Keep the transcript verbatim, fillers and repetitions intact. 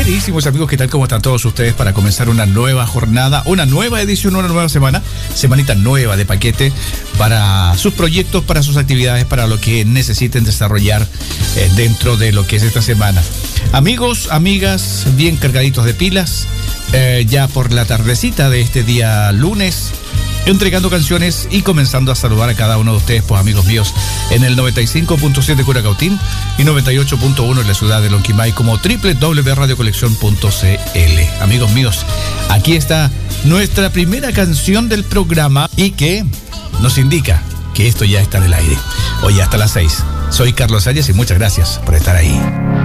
Buenísimos amigos, ¿qué tal? ¿Cómo están todos ustedes para comenzar una nueva jornada, una nueva edición, una nueva semana, semanita nueva de paquete para sus proyectos, para sus actividades, para lo que necesiten desarrollar eh, dentro de lo que es esta semana? Amigos, amigas, bien cargaditos de pilas, eh, ya por la tardecita de este día lunes, entregando canciones y comenzando a saludar a cada uno de ustedes, pues amigos míos, en el noventa y cinco punto siete Curacautín y noventa y ocho punto uno en la ciudad de Lonquimay, como doble u doble u doble u punto radio colección punto c l. Amigos míos, aquí está nuestra primera canción del programa y que nos indica que esto ya está en el aire. Hoy hasta las seis. Soy Carlos Salles y muchas gracias por estar ahí.